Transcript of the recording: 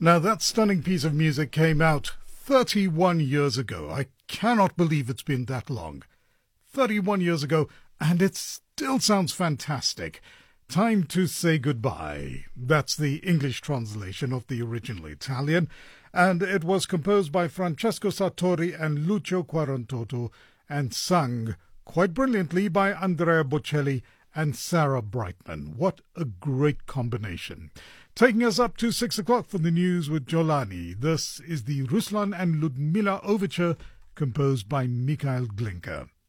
Now, that stunning piece of music came out 31 years ago. I cannot believe it's been that long. 31 years ago, and it still sounds fantastic. Time to Say Goodbye. That's the English translation of the original Italian, and it was composed by Francesco Sartori and Lucio Quarantotto and sung quite brilliantly by Andrea Bocelli and Sarah Brightman. What a great combination. Taking us up to 6 o'clock for the news with Jolani. This is the Ruslan and Ludmila Overture, composed by Mikhail Glinka.